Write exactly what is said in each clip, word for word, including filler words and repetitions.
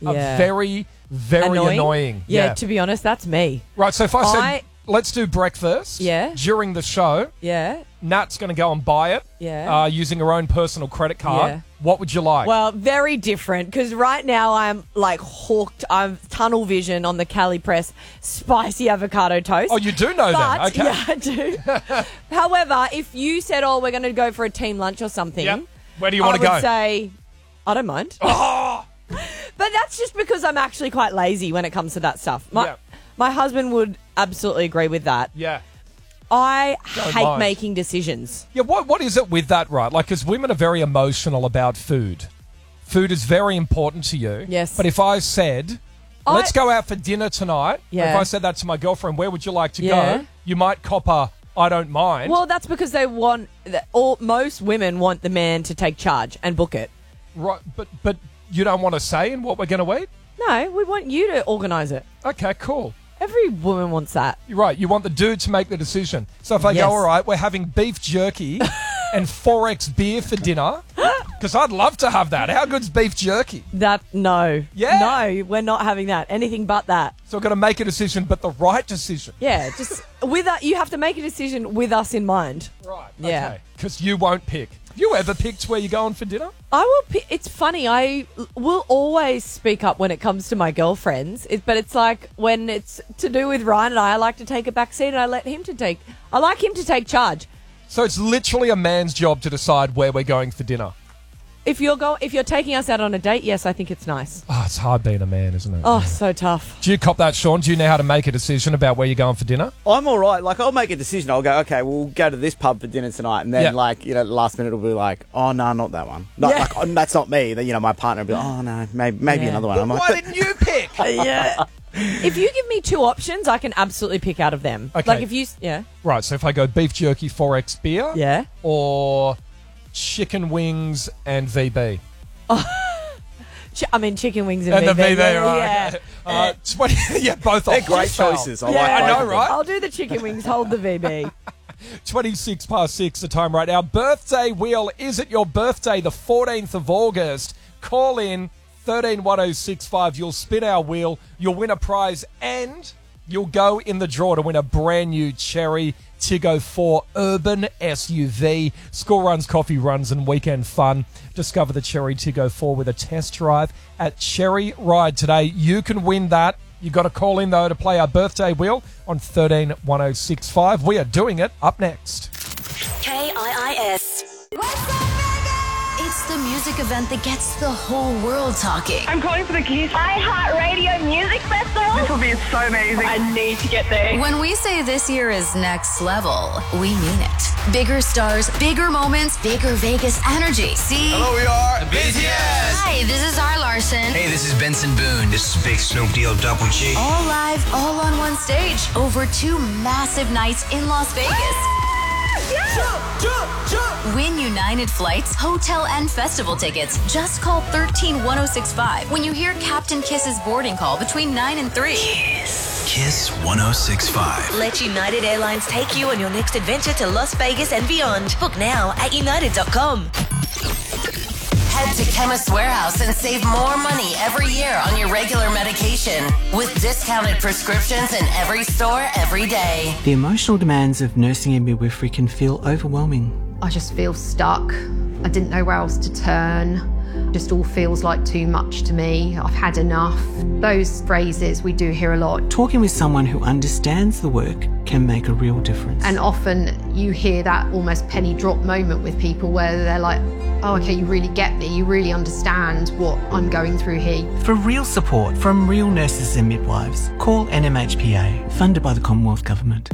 Yeah. are very, very annoying. annoying. Yeah, Yeah. to be honest, that's me. Right, so if I said, I- let's do breakfast Yeah. during the show, Yeah. Nat's going to go and buy it Yeah. uh, using her own personal credit card. Yeah. What would you like? Well, very different because right now I'm like hooked. I'm tunnel vision on the Cali Press spicy avocado toast. oh, you do know But, that? Okay. yeah, I do. However, if you said, oh, we're going to go for a team lunch or something, Yep. Where do you want I to go? would say, I don't mind. oh! But that's just because I'm actually quite lazy when it comes to that stuff. My, Yeah. my husband would absolutely agree with that. Yeah. I Don't hate mind. making decisions. Yeah, what what is it with that, right? Like, because women are very emotional about food. Food is very important to you. Yes. But if I said, I- let's go out for dinner tonight, Yeah. if I said that to my girlfriend, where would you like to Yeah. go? You might cop a, I don't mind. Well, that's because they want, all, most women want the man to take charge and book it. right, but, but you don't want to say in what we're going to eat? No, we want you to organise it. Okay, cool. Every woman wants that. You're right. You want the dude to make the decision. So if I Yes. go, all right, we're having beef jerky and four X beer for dinner, because I'd love to have that. How good's beef jerky? That, no. Yeah. No, we're not having that. Anything but that. So I've got to make a decision, but the right decision. Yeah, just with that, you have to make a decision with us in mind. Right. Yeah. Okay. Because you won't pick. You ever picked where you're going for dinner? I will. Pi- It's funny. I l- will always speak up when it comes to my girlfriends. It, but it's like when it's to do with Ryan and I. I like to take a back seat, and I let him to take. I like him to take charge. So it's literally a man's job to decide where we're going for dinner. If you're go, if you're taking us out on a date, yes, I think it's nice. Oh, it's hard being a man, isn't it? Oh, so tough. Do you cop that, Sean? Do you know how to make a decision about where you're going for dinner? I'm all right. Like, I'll make a decision. I'll go, okay, we'll go to this pub for dinner tonight. And then, Yeah. like, you know, last minute it'll be like, oh, no, not that one. Not, Yeah. like, oh, that's not me. Then, you know, my partner will be like, oh, no, maybe, maybe Yeah. another one. I'm like, Why but- didn't you pick? Yeah. If you give me two options, I can absolutely pick out of them. Okay. Like if you, s- yeah, Right, so if I go beef jerky, four X beer, yeah. or chicken wings and V B. Ch- I mean, chicken wings and, And the V B, V B, yeah, right. yeah. okay. Uh, twenty, yeah, both they're are great hostile. choices. I Yeah. like I both know, of them. right? I'll do the chicken wings. Hold the V B. twenty-six past six the time right now. Birthday wheel. Is it your birthday, the fourteenth of August? Call in thirteen one oh six five. You'll spin our wheel. You'll win a prize and you'll go in the draw to win a brand new Cherry Tiggo four Urban S U V. School runs, coffee runs and weekend fun. Discover the Cherry Tiggo four with a test drive at Cherry Ride today. You can win that. You've got to call in, though, to play our birthday wheel on thirteen one oh six five. We are doing it up next. K I I S. It's the music event that gets the whole world talking. I'm calling for the Kiss iHeartRadio Music Festival. This will be so amazing. I need to get there. When we say this year is next level, we mean it. Bigger stars, bigger moments, bigger Vegas energy. See? Hello, we are the B T S. Hi, this is R. Larson. Hey, this is Benson Boone. This is Big Snoop Deal Double G. All live, all on one stage. Over two massive nights in Las Vegas. Win United Flights, hotel, and festival tickets. Just call one three one oh six five when you hear Captain Kiss's boarding call between nine and three. Kiss. Kiss one oh six five. Let United Airlines take you on your next adventure to Las Vegas and beyond. Book now at united dot com. Head to Chemist Warehouse and save more money every year on your regular medication with discounted prescriptions in every store every day. The emotional demands of nursing and midwifery can feel overwhelming. I just feel stuck. I didn't know where else to turn. Just all feels like too much to me. I've had enough. Those phrases we do hear a lot. Talking with someone who understands the work can make a real difference. And often you hear that almost penny drop moment with people where they're like, oh, okay, you really get me. You really understand what I'm going through here. For real support from real nurses and midwives, call N M H P A, funded by the Commonwealth Government.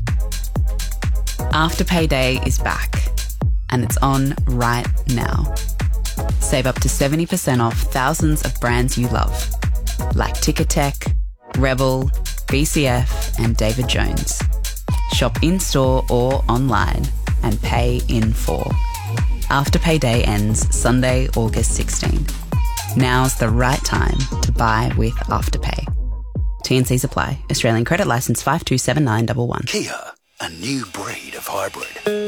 Afterpay Day is back, and it's on right now. Save up to seventy percent off thousands of brands you love, like Ticketek, Rebel, B C F, and David Jones. Shop in-store or online and pay in full. Afterpay Day ends Sunday, August sixteenth. Now's the right time to buy with Afterpay. T and Cs apply. Australian credit licence five two seven nine one one. Kia, a new breed of hybrid.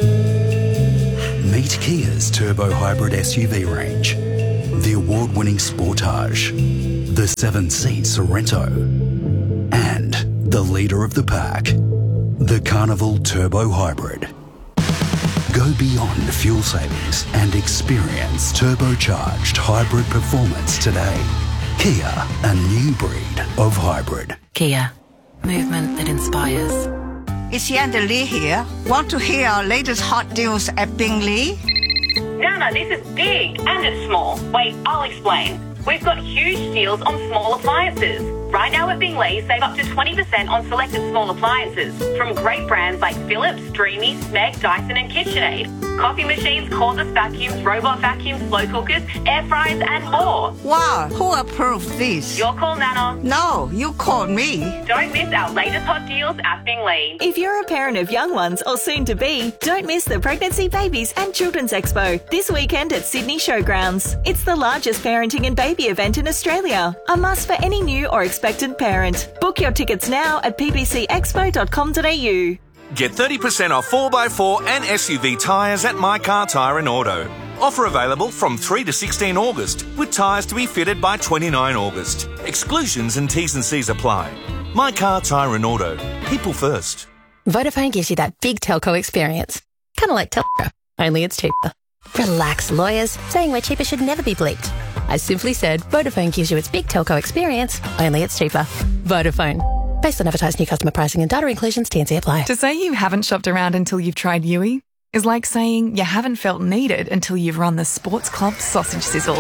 Meet Kia's turbo hybrid S U V range. The award-winning Sportage, the seven-seat Sorrento, and the leader of the pack, the Carnival Turbo Hybrid. Go beyond fuel savings and experience turbocharged hybrid performance today. Kia, a new breed of hybrid. Kia, movement that inspires. It's Yanda Lee here. Want to hear our latest hot deals at Bingley? Nana, this is big and it's small. Wait, I'll explain. We've got huge deals on small appliances. Right now at Bingley, save up to twenty percent on selected small appliances from great brands like Philips, Dreamy, Smeg, Dyson and KitchenAid. Coffee machines, cordless vacuums, robot vacuums, slow cookers, air fryers and more. Wow, who approved this? Your call, Nana. No, you called me. Don't miss our latest hot deals at Bingley. If you're a parent of young ones or soon to be, don't miss the Pregnancy, Babies and Children's Expo this weekend at Sydney Showgrounds. It's the largest parenting and baby event in Australia. A must for any new or expectant parent. Book your tickets now at p b c expo dot com dot a u. Get thirty percent off four by four and S U V tyres at My Car Tyre and Auto. Offer available from three to sixteen August, with tyres to be fitted by twenty-nine August. Exclusions and T's and C's apply. My Car Tyre and Auto. People first. Vodafone gives you that big telco experience. Kind of like Telco, only it's cheaper. Relax, lawyers. Saying we're cheaper should never be bleeped. I simply said Vodafone gives you its big telco experience, only it's cheaper. Vodafone. Based on advertised new customer pricing and data inclusions, T and C apply. To say you haven't shopped around until you've tried Yui is like saying you haven't felt needed until you've run the Sports Club sausage sizzle.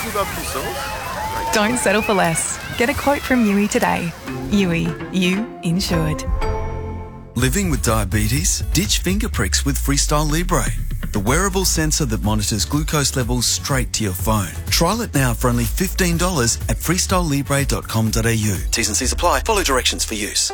Don't settle for less. Get a quote from Yui today. Yui, you insured. Living with diabetes? Ditch finger pricks with Freestyle Libre, the wearable sensor that monitors glucose levels straight to your phone. Trial it now for only fifteen dollars at freestyle libre dot com dot a u. T's and C's apply. Follow directions for use.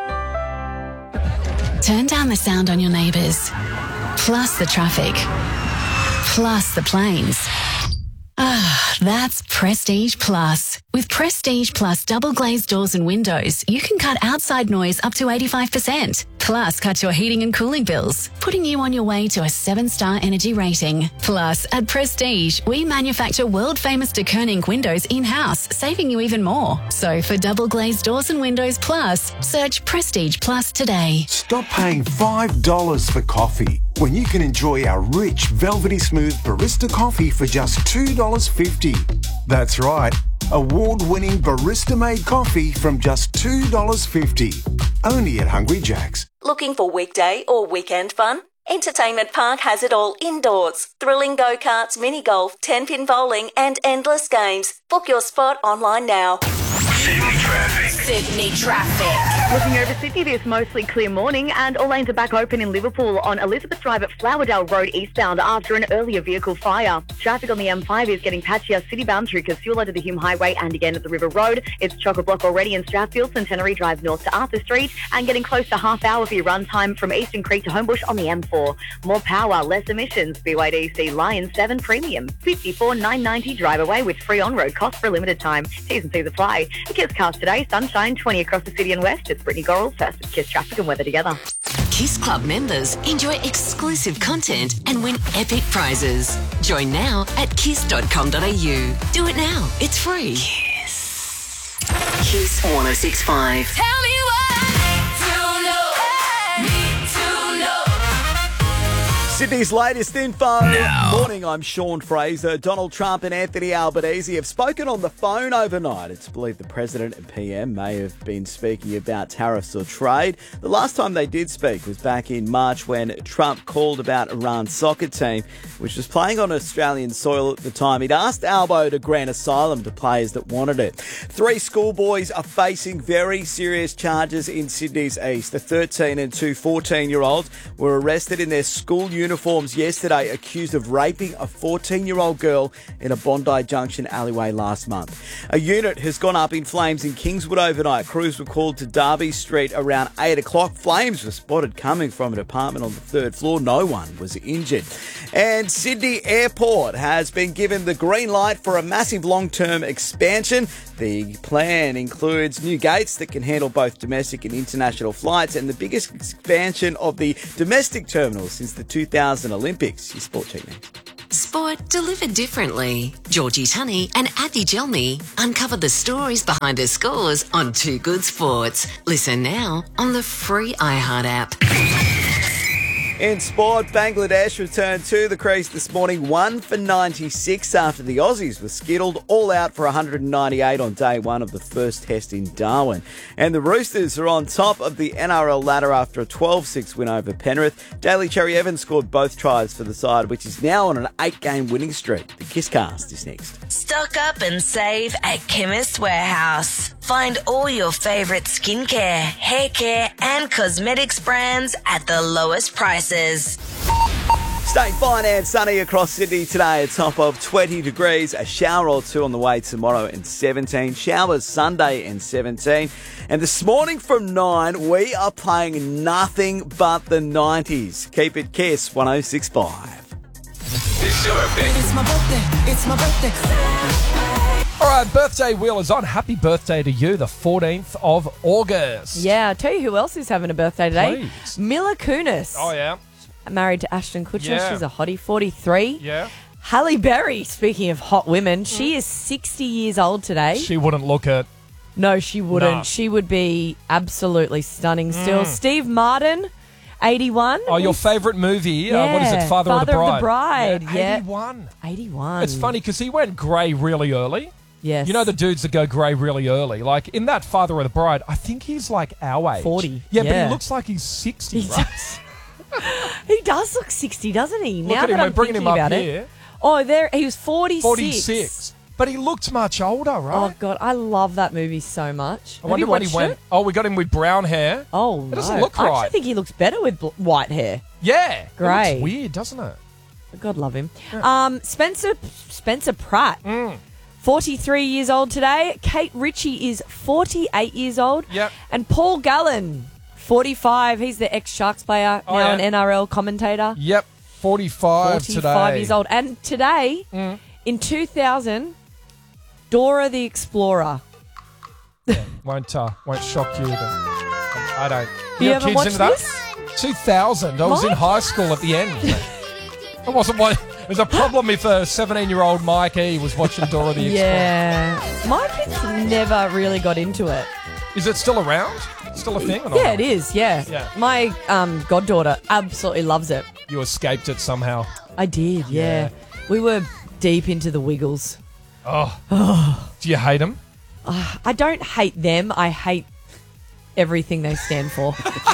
Turn down the sound on your neighbours, plus the traffic, plus the planes. Ah, that's Prestige Plus. With Prestige Plus double glazed doors and windows, you can cut outside noise up to eighty-five percent. Plus, cut your heating and cooling bills, putting you on your way to a seven-star energy rating. Plus, at Prestige, we manufacture world-famous de Koning windows in-house, saving you even more. So, for double glazed doors and windows plus, search Prestige Plus today. Stop paying five dollars for coffee when you can enjoy our rich, velvety smooth barista coffee for just two dollars fifty. That's right, award-winning barista-made coffee from just two dollars fifty. Only at Hungry Jack's. Looking for weekday or weekend fun? Entertainment Park has it all indoors. Thrilling go-karts, mini-golf, ten-pin bowling and endless games. Book your spot online now. Sydney traffic. Sydney traffic. Looking over Sydney, this mostly clear morning and all lanes are back open in Liverpool on Elizabeth Drive at Flowerdale Road eastbound after an earlier vehicle fire. Traffic on the M five is getting patchier citybound through Casula to the Hume Highway and again at the River Road. It's chock-a-block already in Strathfield, Centenary Drive north to Arthur Street and getting close to half hour for your run time from Eastern Creek to Homebush on the M four. More power, less emissions. B Y D C Lion seven Premium. fifty-four nine ninety drive away with free on-road cost for a limited time. T's and C's apply. The Kiss cars today, sunshine twenty across the city and west. It's Brittany Gorrell first with Kiss traffic and weather together. Kiss Club members enjoy exclusive content and win epic prizes. Join now at kiss dot com dot a u. Do it now. It's free. Kiss. Kiss one oh six point five. Tell me Sydney's latest info. Now. Morning, I'm Sean Fraser. Donald Trump and Anthony Albanese have spoken on the phone overnight. It's believed the President and P M may have been speaking about tariffs or trade. The last time they did speak was back in March when Trump called about Iran's soccer team, which was playing on Australian soil at the time. He'd asked Albo to grant asylum to players that wanted it. Three schoolboys are facing very serious charges in Sydney's east. The thirteen and two fourteen-year-olds were arrested in their school uniforms uniforms yesterday, accused of raping a fourteen-year-old girl in a Bondi Junction alleyway last month. A unit has gone up in flames in Kingswood overnight. Crews were called to Derby Street around eight o'clock. Flames were spotted coming from an apartment on the third floor. No one was injured. And Sydney Airport has been given the green light for a massive long-term expansion. The plan includes new gates that can handle both domestic and international flights and the biggest expansion of the domestic terminal since the two thousand Olympics. Your Sport Check next. Sport delivered differently. Georgie Tunney and Athy Jelmy uncover the stories behind the scores on Too Good Sports. Listen now on the free iHeart app. In sport, Bangladesh returned to the crease this morning, one for ninety-six after the Aussies were skittled all out for one hundred ninety-eight on day one of the first test in Darwin. And the Roosters are on top of the N R L ladder after a twelve six win over Penrith. Daly Cherry Evans scored both tries for the side, which is now on an eight-game winning streak. The Kisscast is next. Stock up and save at Chemist Warehouse. Find all your favourite skincare, hair care and cosmetics brands at the lowest prices. Staying fine and sunny across Sydney today, a top of twenty degrees, a shower or two on the way tomorrow and seventeen, showers Sunday and seventeen. And this morning from nine, we are playing nothing but the nineties. Keep it Kiss one oh six point five. It's your birthday. It's my birthday. It's my birthday. All right, birthday wheel is on. Happy birthday to you, the fourteenth of August. Yeah, I'll tell you who else is having a birthday today. Please. Mila Kunis. Oh, yeah. Married to Ashton Kutcher. Yeah. She's a hottie, forty-three. Yeah. Halle Berry, speaking of hot women, she is sixty years old today. She wouldn't look it. No, she wouldn't. No. She would be absolutely stunning still. Mm. Steve Martin, eighty-one. Oh, your favourite movie? Uh, what is it? Father, Father of the Bride. of the Bride. Yeah, Yeah. eighty-one. eighty-one. It's funny because he went grey really early. Yes. You know the dudes that go grey really early? Like, in that Father of the Bride, I think he's like our age. forty. Yeah, but Yeah. he looks like he's sixty, He right? does. He does look sixty, doesn't he? Look now at that him. I'm We're bringing thinking him up about here. it. Oh, there he was forty-six. forty-six. But he looked much older, right? Oh God, I love that movie so much. I Have wonder you when he watched went. it? Oh, we got him with brown hair. Oh, It doesn't no. look I right. actually think he looks better with bl- white hair. Yeah. Great. It looks weird, doesn't it? God love him. Um, Spencer Spencer Pratt, Mm. forty-three years old today. Kate Ritchie is forty-eight years old. Yep. And Paul Gallen, forty-five. He's the ex-Sharks player, Oh, now yeah. an N R L commentator. Yep. forty-five, forty-five today. years old. And today, Mm. in two thousand, Dora the Explorer. Won't uh, won't shock you. But I don't. You have haven't kids into watched that? two thousand. I was in Mike? high school at the end. It wasn't one. There's a problem if a seventeen-year-old Mike E was watching Dora the Explorer. Yeah. My kids never really got into it. Is it still around? Still a thing? Or not? Yeah, it is, yeah. Yeah. My um, goddaughter absolutely loves it. You escaped it somehow. I did, yeah. Yeah. We were deep into the Wiggles. Oh. Do you hate them? Uh, I don't hate them. I hate everything they stand for.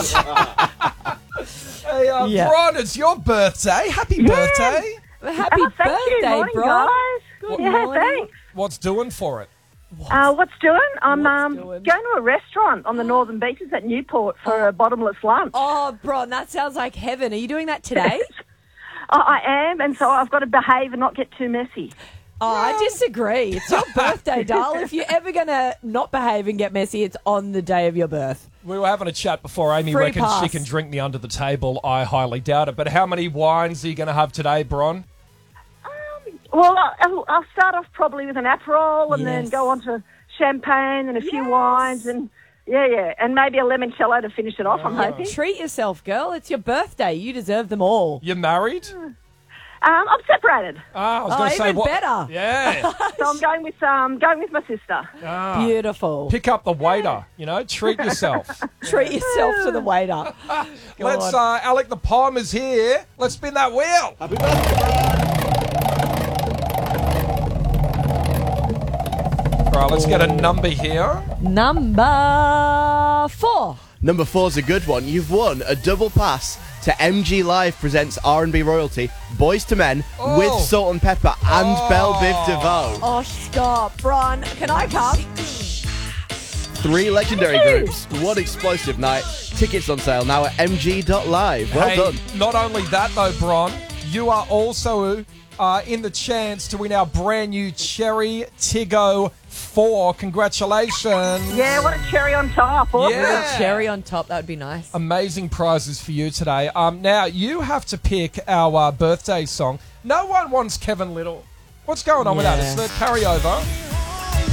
Hey, uh, Yeah. Bron, it's your birthday. Happy birthday. Happy Oh, thank you. birthday, Morning, bro. guys. Good yeah, morning. thanks. What's doing for it? Uh, what's doing? I'm What's um, doing? going to a restaurant on the Northern Beaches at Newport for a bottomless lunch. Oh, Bron, that sounds like heaven. Are you doing that today? I, I am, and so I've got to behave and not get too messy. Oh, I disagree. It's your birthday, doll. If you're ever going to not behave and get messy, it's on the day of your birth. We were having a chat before. Amy Free reckons pass. she can drink me under the table. I highly doubt it. But how many wines are you going to have today, Bron? Well, I'll, I'll start off probably with an Aperol and then Yes. go on to champagne and a few wines and, yeah, yeah, and maybe a limoncello to finish it off, I'm hoping. Treat yourself, girl. It's your birthday. You deserve them all. You're married? Um, I'm separated. Ah, I was Oh, going to say even what? better. Yeah. So I'm going with um going with my sister. Ah. Beautiful. Pick up the waiter. You know, treat yourself. Treat yourself to the waiter. Let's. Uh, Alec the Palm is here. Let's spin that wheel. Happy birthday. All right, let's get a number here. Number four. Number four's a good one. You've won a double pass to M G Live presents R and B royalty, Boys to Men, Oh. with Salt and Pepper and Belle Biv DeVoe. Oh, stop. Bron, can I come? Three legendary Woo! groups, one explosive night. Tickets on sale now at m g dot live. Well hey, done. Not only that, though, Bron, you are also uh, in the chance to win our brand new Cherry Tiggo four. Congratulations. Yeah, what a cherry on top. Awesome. Yeah. Cherry on top. That would be nice. Amazing prizes for you today. Um, now, you have to pick our uh, birthday song. No one wants Kevin Little. What's going on with that? Yeah. It's the carryover.